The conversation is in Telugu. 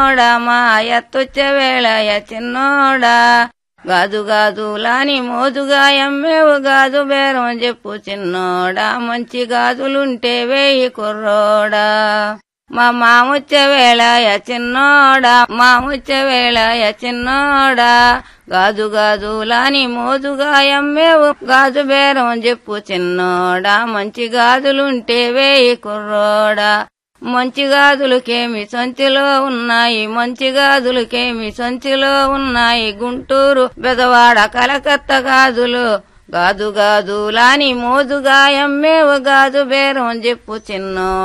మా ఎత్తొచ్చే వేళయ చిన్నోడా గాజు గాజులాని మోజుగా ఎమ్మేవు గాజు బేరం చెప్పు చిన్నోడా మంచి గాజులుంటే వేయి కుర్రోడా మా మాముచ్చే వేళయ చిన్నోడా మాముచ్చే వేళయ చిన్నోడా గాజు గాజులాని మోజుగా ఎమ్మేవు గాజు బేరం చెప్పు చిన్నోడా మంచి గాజులుంటే వేయి కుర్రోడా మంచి గాజులకేమి సంచిలో ఉన్నాయి మంచి గాజులకేమి సంచిలో ఉన్నాయి గుంటూరు బెదవాడ కలకత్తా గాజులు గాజు గాజులాని మోజుగా ఎమ్మేవు గాజు బేరం చెప్పు చిన్నో